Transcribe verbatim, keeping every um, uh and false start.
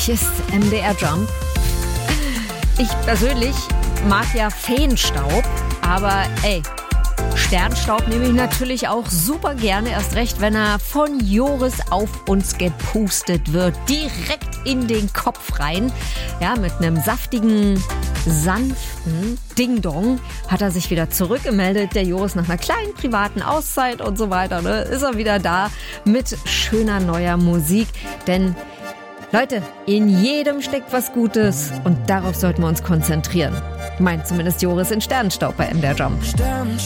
Hier ist M D R Jump. Ich persönlich mag ja Feenstaub, aber ey, Sternstaub nehme ich natürlich auch super gerne, erst recht, wenn er von Joris auf uns gepustet wird. Direkt in den Kopf rein. Ja, mit einem saftigen, sanften Ding-Dong hat er sich wieder zurückgemeldet. Der Joris nach einer kleinen privaten Auszeit und so weiter, ne, ist er wieder da mit schöner neuer Musik. Denn Leute, in jedem steckt was Gutes und darauf sollten wir uns konzentrieren. Meint zumindest Joris in Sternstaub bei M D R Jump.